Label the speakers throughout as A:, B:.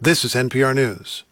A: This is NPR News.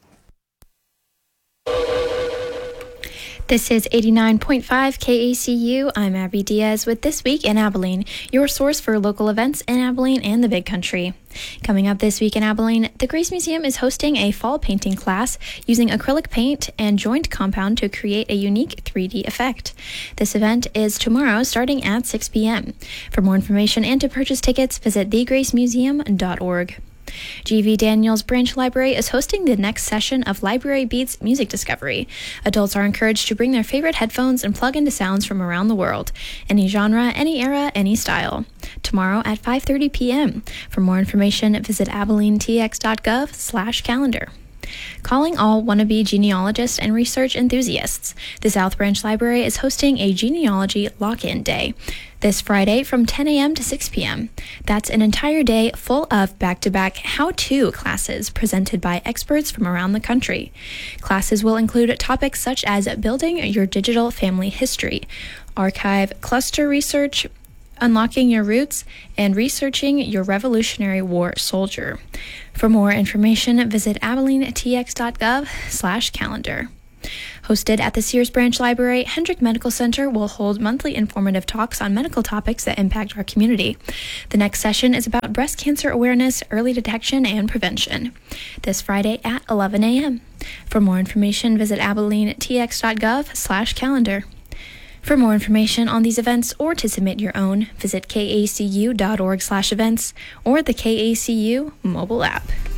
B: This is 89.5 KACU. I'm Abby Diaz with This Week in Abilene, your source for local events in Abilene and the Big Country. Coming up this week in Abilene, the Grace Museum is hosting a fall painting class using acrylic paint and joint compound to create a unique 3D effect. This event is tomorrow starting at 6 p.m. For more information and to purchase tickets, visit thegracemuseum.org. GV Daniels Branch Library is hosting the next session of Library Beats Music Discovery. Adults are encouraged to bring their favorite headphones and plug into sounds from around the world. Any genre, any era, any style. Tomorrow at 5:30 p.m. For more information, visit abilenetx.gov/calendar. Calling all wannabe genealogists and research enthusiasts. The South Branch Library is hosting a genealogy lock-in day this Friday from 10 a.m. to 6 p.m. That's an entire day full of back-to-back how-to classes presented by experts from around the country. Classes will include topics such as building your digital family history, archive cluster research, unlocking your roots, and researching your Revolutionary War soldier. For more information, visit abilenetx.gov/calendar. Hosted at the Sears Branch Library, Hendrick Medical Center will hold monthly informative talks on medical topics that impact our community. The next session is about breast cancer awareness, early detection, and prevention. This Friday at 11 a.m. For more information, visit abilenetx.gov/calendar. For more information on these events or to submit your own, visit kacu.org/events or the KACU mobile app.